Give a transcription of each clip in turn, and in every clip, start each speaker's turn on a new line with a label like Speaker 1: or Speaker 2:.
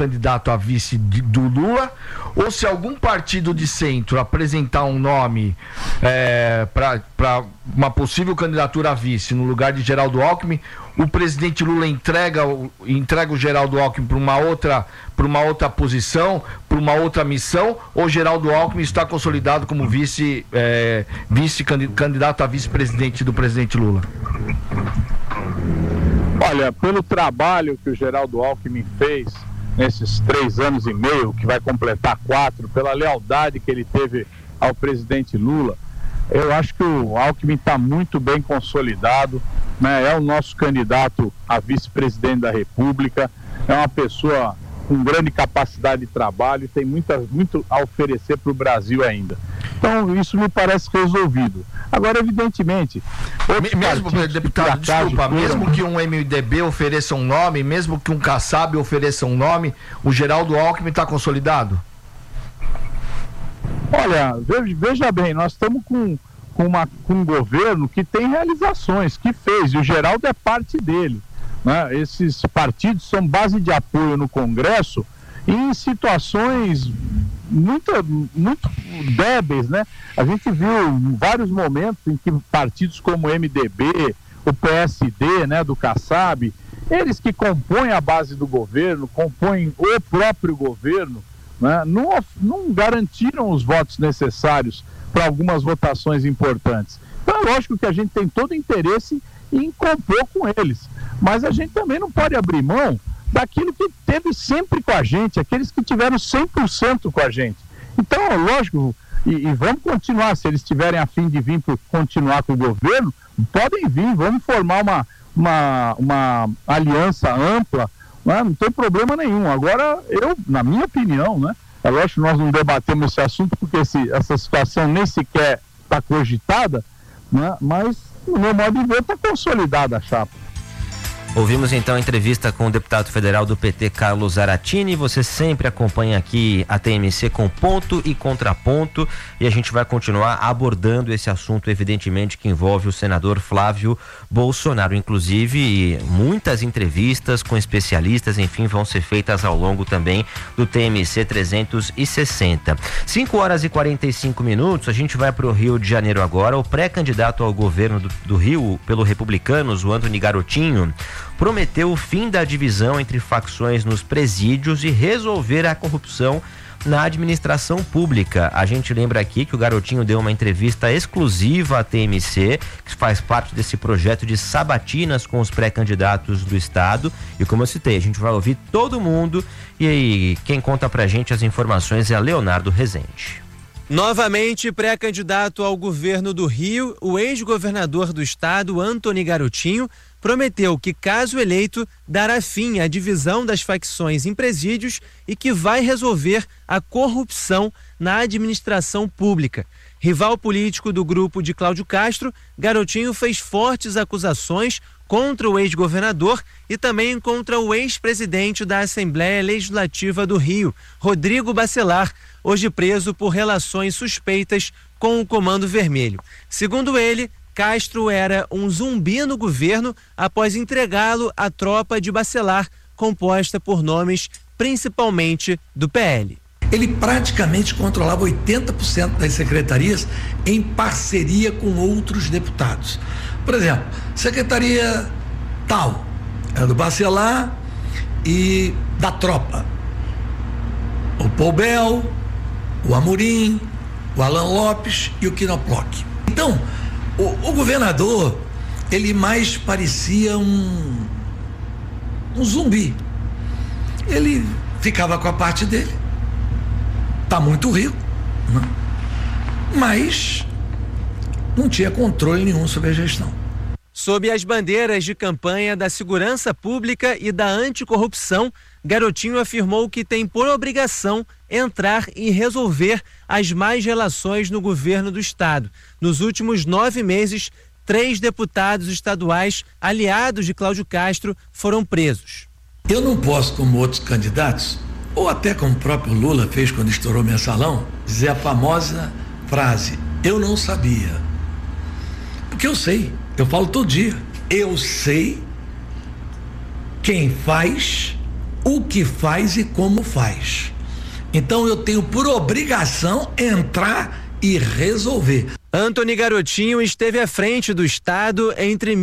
Speaker 1: candidato a vice do Lula, ou se algum partido de centro apresentar um nome para uma possível candidatura a vice no lugar de Geraldo Alckmin, o presidente Lula entrega o Geraldo Alckmin para uma outra posição, para uma outra missão, ou Geraldo Alckmin está consolidado como candidato a vice-presidente do presidente Lula?
Speaker 2: Olha, pelo trabalho que o Geraldo Alckmin fez nesses 3 anos e meio, que vai completar 4, pela lealdade que ele teve ao presidente Lula, eu acho que o Alckmin está muito bem consolidado, né? É o nosso candidato a vice-presidente da República, é uma pessoa com grande capacidade de trabalho e tem muito a oferecer para o Brasil ainda. Então, isso me parece resolvido. Agora, evidentemente...
Speaker 1: Mesmo, deputado, desculpa, mesmo que um MDB ofereça um nome, mesmo que um Kassab ofereça um nome, o Geraldo Alckmin está consolidado?
Speaker 2: Olha, veja bem, nós estamos com um governo que tem realizações, que fez, e o Geraldo é parte dele, né? Esses partidos são base de apoio no Congresso em situações muito débeis, né? A gente viu vários momentos em que partidos como o MDB, o PSD, né, do Kassab, eles que compõem a base do governo, compõem o próprio governo, né, não garantiram os votos necessários para algumas votações importantes. Então é lógico que a gente tem todo interesse em compor com eles, mas a gente também não pode abrir mão daquilo que teve sempre com a gente, aqueles que tiveram 100% com a gente. Então, lógico, e vamos continuar, se eles tiverem a fim de vir continuar com o governo, podem vir, vamos formar uma aliança ampla, né? Não tem problema nenhum. Agora, na minha opinião, né, é lógico que nós não debatemos esse assunto porque essa situação nem sequer está cogitada, né, mas, no meu modo de ver, está consolidada a chapa.
Speaker 3: Ouvimos então a entrevista com o deputado federal do PT, Carlos Zaratini. Você sempre acompanha aqui a TMC com ponto e contraponto, e a gente vai continuar abordando esse assunto, evidentemente, que envolve o senador Flávio Bolsonaro. Inclusive, muitas entrevistas com especialistas, enfim, vão ser feitas ao longo também do TMC 360. 5h45, a gente vai para o Rio de Janeiro agora. O pré-candidato ao governo do Rio pelo Republicanos, o Antony Garotinho, prometeu o fim da divisão entre facções nos presídios e resolver a corrupção na administração pública. A gente lembra aqui que o Garotinho deu uma entrevista exclusiva à TMC, que faz parte desse projeto de sabatinas com os pré-candidatos do estado, e como eu citei, a gente vai ouvir todo mundo, e aí quem conta pra gente as informações é Leonardo Rezende.
Speaker 4: Novamente, pré-candidato ao governo do Rio, o ex-governador do estado, Antony Garotinho, prometeu que, caso eleito, dará fim à divisão das facções em presídios e que vai resolver a corrupção na administração pública. Rival político do grupo de Cláudio Castro, Garotinho fez fortes acusações contra o ex-governador e também contra o ex-presidente da Assembleia Legislativa do Rio, Rodrigo Bacelar, hoje preso por relações suspeitas com o Comando Vermelho. Segundo ele, Castro era um zumbi no governo após entregá-lo à tropa de Bacelar, composta por nomes principalmente do PL.
Speaker 5: Ele praticamente controlava 80% das secretarias em parceria com outros deputados. Por exemplo, secretaria tal, era do Bacelar e da tropa. O Poubel, o Amorim, o Alan Lopes e o Quinoploc. Então, o governador, ele mais parecia um zumbi. Ele ficava com a parte dele, tá muito rico, né? Mas não tinha controle nenhum sobre a gestão.
Speaker 4: Sob as bandeiras de campanha da segurança pública e da anticorrupção, Garotinho afirmou que tem por obrigação entrar e resolver as más relações no governo do estado. Nos últimos 9 meses, 3 deputados estaduais aliados de Cláudio Castro foram presos.
Speaker 5: Eu não posso, como outros candidatos, ou até como o próprio Lula fez quando estourou mensalão, dizer a famosa frase, eu não sabia. Porque eu sei, eu falo todo dia, eu sei quem faz o que faz e como faz. Então eu tenho por obrigação entrar e resolver.
Speaker 4: Antony Garotinho esteve à frente do Estado entre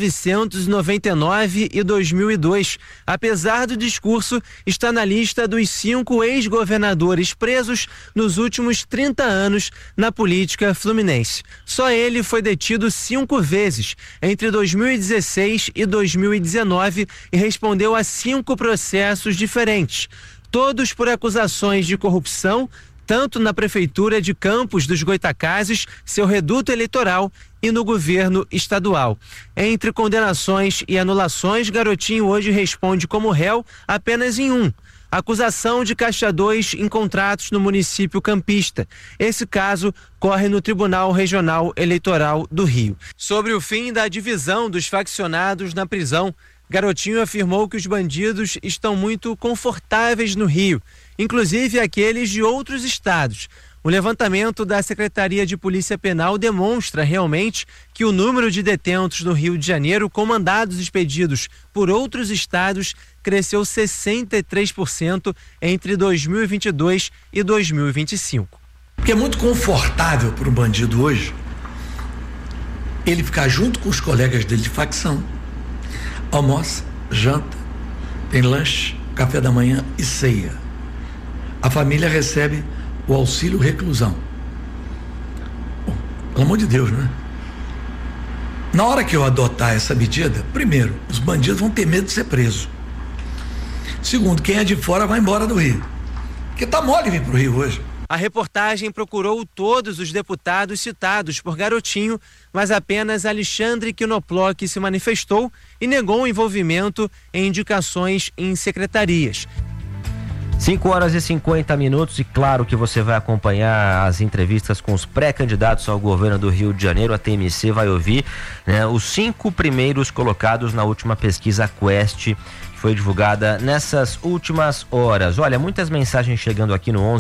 Speaker 4: 1999 e 2002. Apesar do discurso, está na lista dos 5 ex-governadores presos nos últimos 30 anos na política fluminense. Só ele foi detido 5 vezes entre 2016 e 2019 e respondeu a 5 processos diferentes, todos por acusações de corrupção, tanto na Prefeitura de Campos dos Goitacazes, seu reduto eleitoral, e no governo estadual. Entre condenações e anulações, Garotinho hoje responde como réu apenas em um: acusação de Caixa 2 em contratos no município campista. Esse caso corre no Tribunal Regional Eleitoral do Rio. Sobre o fim da divisão dos faccionados na prisão, Garotinho afirmou que os bandidos estão muito confortáveis no Rio, inclusive aqueles de outros estados. O levantamento da Secretaria de Polícia Penal demonstra realmente que o número de detentos no Rio de Janeiro com mandados expedidos por outros estados cresceu 63% entre 2022 e 2025.
Speaker 5: Porque é muito confortável para um bandido hoje ele ficar junto com os colegas dele de facção. Almoça, janta, tem lanche, café da manhã e ceia. A família recebe o auxílio reclusão. Bom, pelo amor de Deus, né? Na hora que eu adotar essa medida, primeiro, os bandidos vão ter medo de ser preso. Segundo, quem é de fora vai embora do Rio. Porque tá mole vir pro Rio hoje.
Speaker 4: A reportagem procurou todos os deputados citados por Garotinho, mas apenas Alexandre Quinoploc se manifestou e negou o envolvimento em indicações em secretarias.
Speaker 3: 5h50 e claro que você vai acompanhar as entrevistas com os pré-candidatos ao governo do Rio de Janeiro. A TMC vai ouvir, né, os 5 primeiros colocados na última pesquisa Quest, que foi divulgada nessas últimas horas. Olha, muitas mensagens chegando aqui no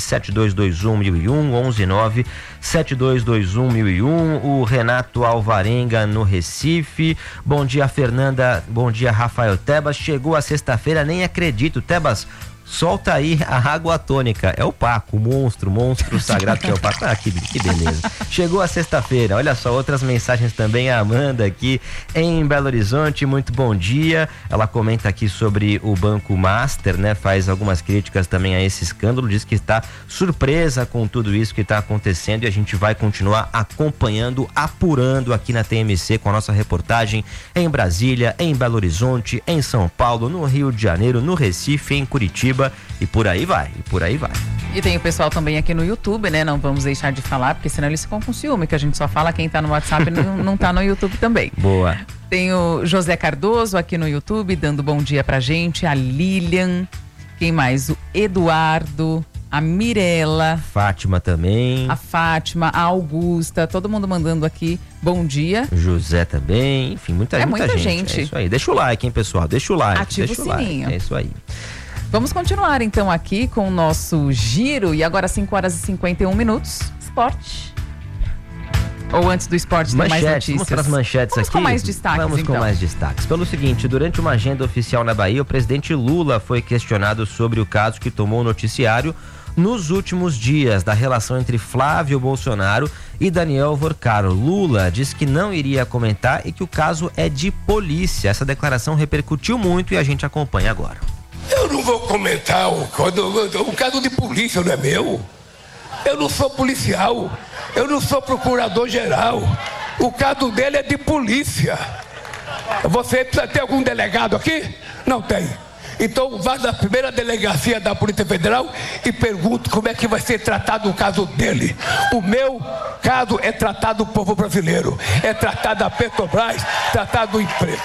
Speaker 3: 119-7221-1001, 119-7221-1001, o Renato Alvarenga no Recife. Bom dia, Fernanda. Bom dia, Rafael Tebas. Chegou a sexta-feira, nem acredito. Tebas, solta aí a água tônica. É o Paco, o monstro sagrado que é o Paco. Ah, que beleza. Chegou a sexta-feira. Olha só, outras mensagens também. A Amanda aqui em Belo Horizonte. Muito bom dia. Ela comenta aqui sobre o Banco Master, né? Faz algumas críticas também a esse escândalo. Diz que está surpresa com tudo isso que está acontecendo e a gente vai continuar acompanhando, apurando aqui na TMC com a nossa reportagem em Brasília, em Belo Horizonte, em São Paulo, no Rio de Janeiro, no Recife, em Curitiba. E por aí vai.
Speaker 6: E tem o pessoal também aqui no YouTube, né? Não vamos deixar de falar, porque senão eles ficam com ciúme, que a gente só fala quem tá no WhatsApp e não tá no YouTube também.
Speaker 3: Boa.
Speaker 6: Tem o José Cardoso aqui no YouTube, dando bom dia pra gente, a Lilian, quem mais? O Eduardo, a Mirella.
Speaker 3: Fátima também.
Speaker 6: A Fátima, a Augusta, todo mundo mandando aqui bom dia.
Speaker 3: José também, enfim, muita gente. É isso aí. Deixa o like, hein, pessoal? Deixa o like.
Speaker 6: Ativa o sininho.
Speaker 3: É isso aí.
Speaker 6: Vamos continuar então aqui com o nosso giro e agora 5h51, esporte. Ou antes do esporte tem mais notícias?
Speaker 3: Vamos para as manchetes aqui.
Speaker 6: Com mais destaques,
Speaker 3: Vamos
Speaker 6: então.
Speaker 3: com mais destaques. Pelo seguinte, durante uma agenda oficial na Bahia, o presidente Lula foi questionado sobre o caso que tomou o noticiário nos últimos dias da relação entre Flávio Bolsonaro e Daniel Vorcaro. Lula disse que não iria comentar e que o caso é de polícia. Essa declaração repercutiu muito e a gente acompanha agora.
Speaker 7: Eu não vou comentar o caso de polícia, não é meu. Eu não sou policial, eu não sou procurador-geral. O caso dele é de polícia. Você precisa ter algum delegado aqui? Não tem. Então vá na primeira delegacia da Polícia Federal e pergunte como é que vai ser tratado o caso dele. O meu caso é tratado do povo brasileiro, é tratado da Petrobras, tratado do emprego.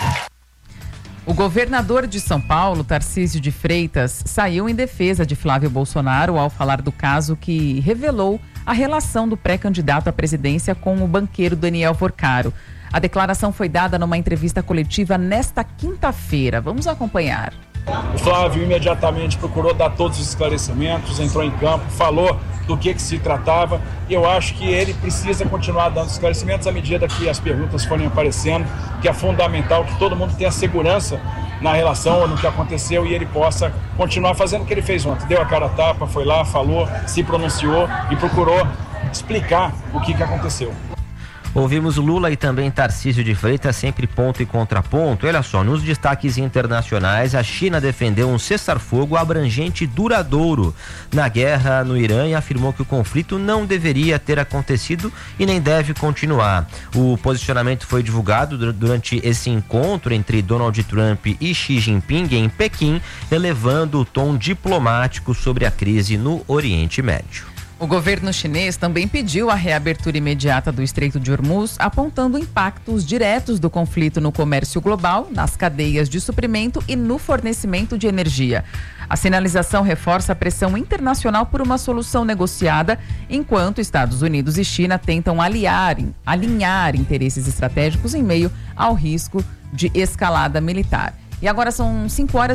Speaker 6: O governador de São Paulo, Tarcísio de Freitas, saiu em defesa de Flávio Bolsonaro ao falar do caso que revelou a relação do pré-candidato à presidência com o banqueiro Daniel Vorcaro. A declaração foi dada numa entrevista coletiva nesta quinta-feira. Vamos acompanhar.
Speaker 8: O Flávio imediatamente procurou dar todos os esclarecimentos, entrou em campo, falou do que se tratava. Eu acho que ele precisa continuar dando esclarecimentos à medida que as perguntas forem aparecendo, que é fundamental que todo mundo tenha segurança na relação ou no que aconteceu e ele possa continuar fazendo o que ele fez ontem. Deu a cara a tapa, foi lá, falou, se pronunciou e procurou explicar o que aconteceu.
Speaker 3: Ouvimos Lula e também Tarcísio de Freitas, sempre ponto e contraponto. Olha só, nos destaques internacionais, a China defendeu um cessar-fogo abrangente e duradouro na guerra no Irã e afirmou que o conflito não deveria ter acontecido e nem deve continuar. O posicionamento foi divulgado durante esse encontro entre Donald Trump e Xi Jinping em Pequim, elevando o tom diplomático sobre a crise no Oriente Médio.
Speaker 6: O governo chinês também pediu a reabertura imediata do Estreito de Hormuz, apontando impactos diretos do conflito no comércio global, nas cadeias de suprimento e no fornecimento de energia. A sinalização reforça a pressão internacional por uma solução negociada, enquanto Estados Unidos e China tentam alinhar interesses estratégicos em meio ao risco de escalada militar. E agora são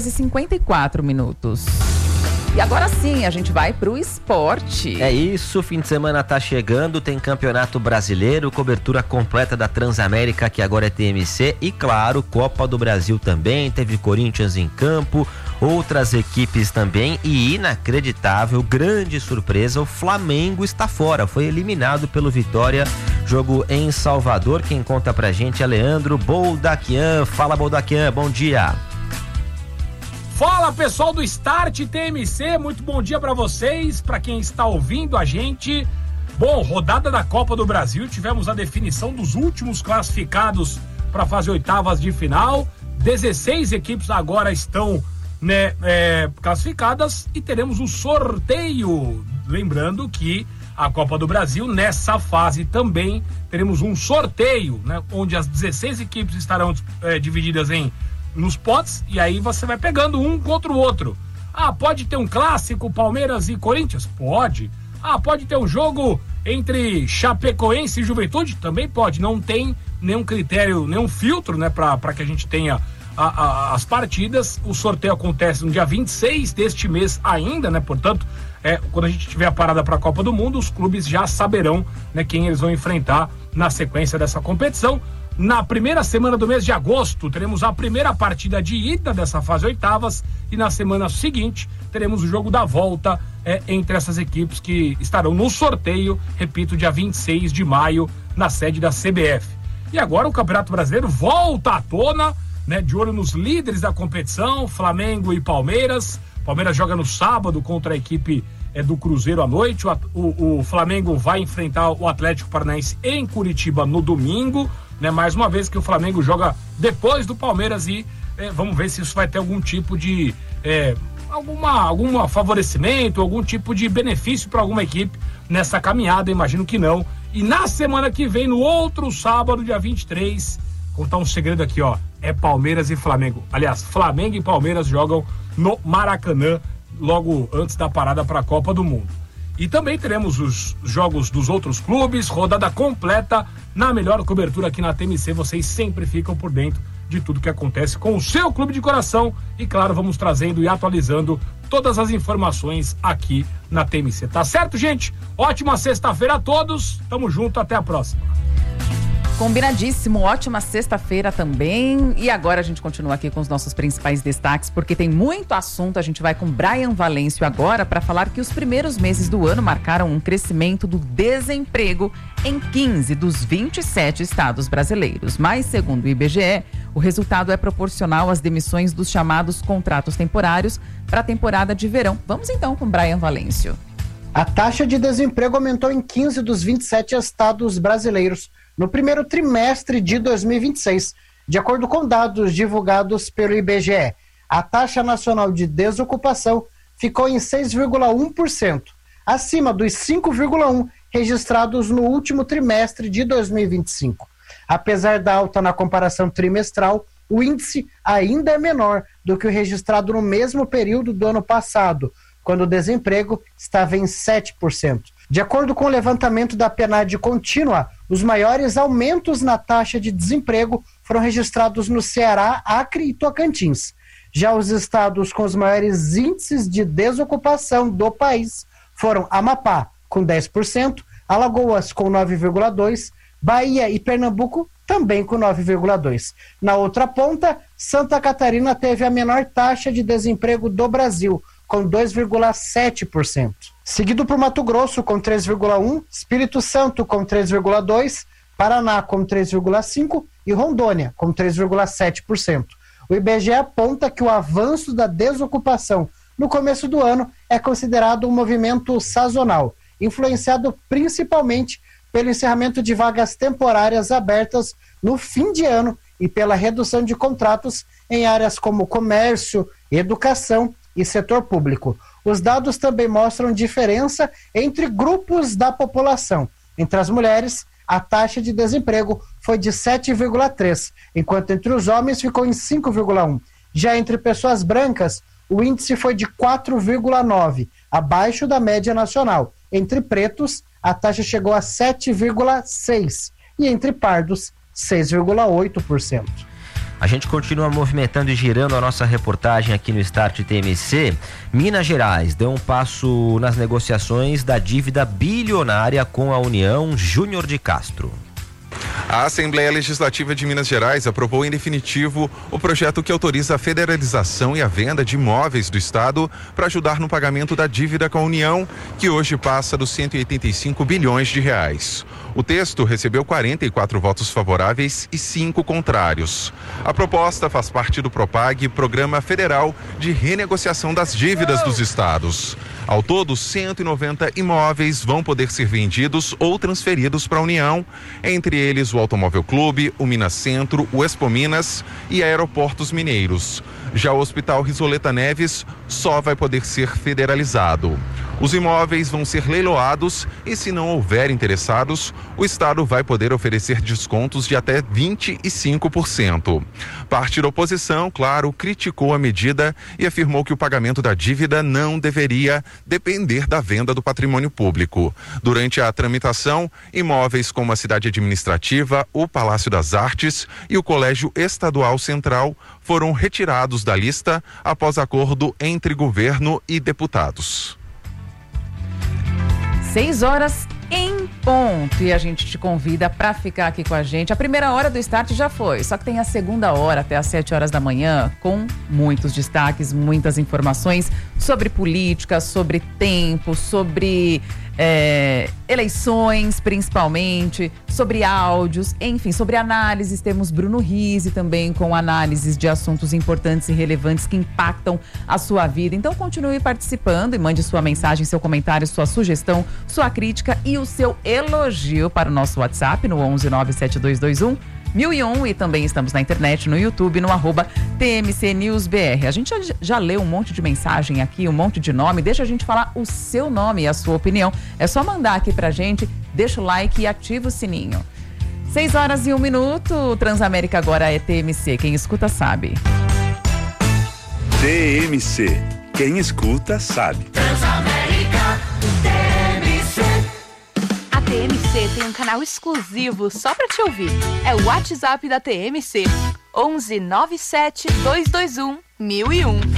Speaker 6: 5h54. E agora sim, a gente vai pro esporte.
Speaker 3: É isso, fim de semana tá chegando, tem Campeonato Brasileiro, cobertura completa da Transamérica, que agora é TMC, e claro, Copa do Brasil também, teve Corinthians em campo, outras equipes também, e inacreditável, grande surpresa, o Flamengo está fora, foi eliminado pelo Vitória, jogo em Salvador. Quem conta pra gente é Leandro Boldaquian. Fala, Boldaquian, bom dia.
Speaker 9: Fala, pessoal do Start TMC, muito bom dia para vocês, para quem está ouvindo a gente. Bom, rodada da Copa do Brasil, tivemos a definição dos últimos classificados para fazer oitavas de final. 16 equipes agora estão classificadas e teremos um sorteio. Lembrando que a Copa do Brasil, nessa fase também, teremos um sorteio, né, onde as 16 equipes estarão divididas nos potes, e aí você vai pegando um contra o outro. Ah, pode ter um clássico, Palmeiras e Corinthians? Pode. Ah, pode ter um jogo entre Chapecoense e Juventude? Também pode. Não tem nenhum critério, nenhum filtro, né, para que a gente tenha as partidas. O sorteio acontece no dia 26 deste mês ainda, né, portanto, quando a gente tiver a parada para a Copa do Mundo, os clubes já saberão, né, quem eles vão enfrentar na sequência dessa competição. Na primeira semana do mês de agosto, teremos a primeira partida de ida dessa fase oitavas e na semana seguinte teremos o jogo da volta entre essas equipes que estarão no sorteio, repito, dia 26 de maio, na sede da CBF. E agora o Campeonato Brasileiro volta à tona, né, de olho nos líderes da competição, Flamengo e Palmeiras. Palmeiras joga no sábado contra a equipe do Cruzeiro à noite. O Flamengo vai enfrentar o Atlético Paranaense em Curitiba no domingo. Né, mais uma vez que o Flamengo joga depois do Palmeiras e vamos ver se isso vai ter algum tipo de algum favorecimento, algum tipo de benefício para alguma equipe nessa caminhada. Imagino que não. E na semana que vem, no outro sábado, dia 23, contar um segredo aqui, ó, é Palmeiras e Flamengo. Aliás, Flamengo e Palmeiras jogam no Maracanã logo antes da parada para a Copa do Mundo. E também teremos os jogos dos outros clubes, rodada completa na melhor cobertura aqui na TMC. Vocês sempre ficam por dentro de tudo que acontece com o seu clube de coração. E claro, vamos trazendo e atualizando todas as informações aqui na TMC. Tá certo, gente? Ótima sexta-feira a todos. Tamo junto, até a próxima.
Speaker 6: Combinadíssimo, ótima sexta-feira também. E agora a gente continua aqui com os nossos principais destaques, porque tem muito assunto. A gente vai com Brian Valêncio agora para falar que os primeiros meses do ano marcaram um crescimento do desemprego em 15 dos 27 estados brasileiros. Mas, segundo o IBGE, o resultado é proporcional às demissões dos chamados contratos temporários para a temporada de verão. Vamos então com Brian Valêncio.
Speaker 10: A taxa de desemprego aumentou em 15 dos 27 estados brasileiros no primeiro trimestre de 2026. De acordo com dados divulgados pelo IBGE, a taxa nacional de desocupação ficou em 6,1%, acima dos 5,1% registrados no último trimestre de 2025. Apesar da alta na comparação trimestral, o índice ainda é menor do que o registrado no mesmo período do ano passado, quando o desemprego estava em 7%. De acordo com o levantamento da PNAD contínua, os maiores aumentos na taxa de desemprego foram registrados no Ceará, Acre e Tocantins. Já os estados com os maiores índices de desocupação do país foram Amapá, com 10%, Alagoas, com 9,2%, Bahia e Pernambuco, também com 9,2%. Na outra ponta, Santa Catarina teve a menor taxa de desemprego do Brasil, com 2,7%. Seguido por Mato Grosso, com 3,1%, Espírito Santo, com 3,2%, Paraná, com 3,5% e Rondônia, com 3,7%. O IBGE aponta que o avanço da desocupação no começo do ano é considerado um movimento sazonal, influenciado principalmente pelo encerramento de vagas temporárias abertas no fim de ano e pela redução de contratos em áreas como comércio, educação e setor público. Os dados também mostram diferença entre grupos da população. Entre as mulheres, a taxa de desemprego foi de 7,3%, enquanto entre os homens ficou em 5,1%. Já entre pessoas brancas, o índice foi de 4,9%, abaixo da média nacional. Entre pretos, a taxa chegou a 7,6%, e entre pardos, 6,8%.
Speaker 3: A gente continua movimentando e girando a nossa reportagem aqui no Start TMC. Minas Gerais deu um passo nas negociações da dívida bilionária com a União. Júnior de Castro.
Speaker 11: A Assembleia Legislativa de Minas Gerais aprovou em definitivo o projeto que autoriza a federalização e a venda de imóveis do Estado para ajudar no pagamento da dívida com a União, que hoje passa dos 185 bilhões de reais. O texto recebeu 44 votos favoráveis e 5 contrários. A proposta faz parte do PROPAG, Programa Federal de Renegociação das Dívidas dos Estados. Ao todo, 190 imóveis vão poder ser vendidos ou transferidos para a União, entre eles o Automóvel Clube, o Minas Centro, o Expo Minas e Aeroportos Mineiros. Já o Hospital Risoleta Neves só vai poder ser federalizado. Os imóveis vão ser leiloados e, se não houver interessados, o Estado vai poder oferecer descontos de até 25%. Parte da oposição, claro, criticou a medida e afirmou que o pagamento da dívida não deveria depender da venda do patrimônio público. Durante a tramitação, imóveis como a Cidade Administrativa, o Palácio das Artes e o Colégio Estadual Central foram retirados da lista após acordo entre governo e deputados.
Speaker 6: 6 horas em ponto, e a gente te convida para ficar aqui com a gente. A primeira hora do Start já foi, só que tem a segunda hora até às 7 horas da manhã com muitos destaques, muitas informações sobre política, sobre tempo, sobre eleições principalmente, sobre áudios, enfim, sobre análises. Temos Bruno Rizzi também com análises de assuntos importantes e relevantes que impactam a sua vida. Então continue participando e mande sua mensagem, seu comentário, sua sugestão, sua crítica e o seu elogio para o nosso WhatsApp no 11 97221 1001, e também estamos na internet, no YouTube, no @TMCNewsBR. A gente já leu um monte de mensagem aqui, um monte de nome. Deixa a gente falar o seu nome e a sua opinião. É só mandar aqui pra gente, deixa o like e ativa o sininho. 6 horas e 1 minuto, Transamérica agora é TMC, quem escuta sabe.
Speaker 12: TMC, quem escuta sabe. Transamérica, TMC.
Speaker 13: A TMC tem um canal exclusivo só pra te ouvir. É o WhatsApp da TMC, 11 97 221 1001.